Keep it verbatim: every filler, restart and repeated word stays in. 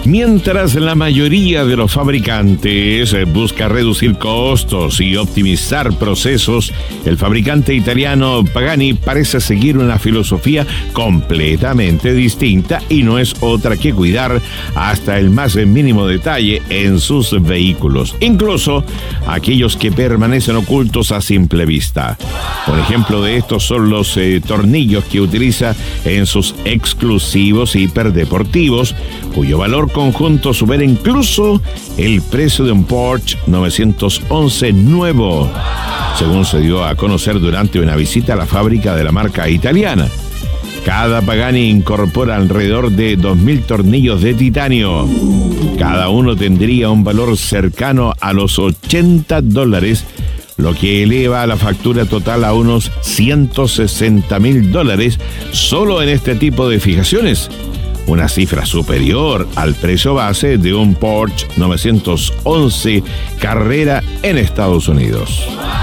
Mientras la mayoría de los fabricantes busca reducir costos y optimizar procesos, el fabricante italiano Pagani parece seguir una filosofía completamente distinta y no es otra que cuidar hasta el más mínimo detalle en sus vehículos, incluso aquellos que permanecen ocultos a simple vista. Un ejemplo de esto son los eh, tornillos que utiliza en sus exclusivos hiperdeportivos, cuyo valor conjunto supera incluso el precio de un Porsche novecientos once nuevo, según se dio a conocer durante una visita a la fábrica de la marca italiana. Cada Pagani incorpora alrededor de dos mil tornillos de titanio. Cada uno tendría un valor cercano a los ochenta dólares, lo que eleva la factura total a unos ciento sesenta mil dólares solo en este tipo de fijaciones. Una cifra superior al precio base de un Porsche novecientos once Carrera en Estados Unidos.